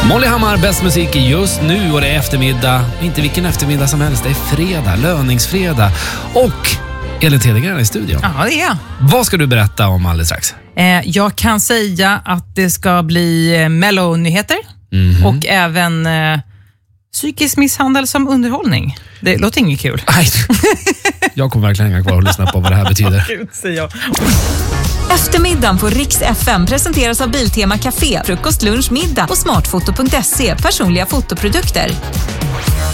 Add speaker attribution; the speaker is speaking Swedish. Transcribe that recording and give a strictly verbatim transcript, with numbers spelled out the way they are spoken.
Speaker 1: Molly Hammar, bäst musik just nu, och det är eftermiddag. Inte vilken eftermiddag som helst, det är fredag, löningsfredag. Och Elin Tedegren är i studion.
Speaker 2: Ja, det är jag.
Speaker 1: Vad ska du berätta om alldeles strax?
Speaker 2: Eh, jag kan säga att det ska bli eh, Mello-nyheter mm-hmm. och även eh, psykisk misshandel som underhållning. Det låter inget kul.
Speaker 1: Nej. Jag kommer verkligen hänga kvar och lyssna på vad det här betyder.
Speaker 2: Gud, säger jag.
Speaker 3: Eftermiddagen på Rix F M presenteras av Biltema Café, frukost, lunch, middag och smartfoto punkt se, personliga fotoprodukter.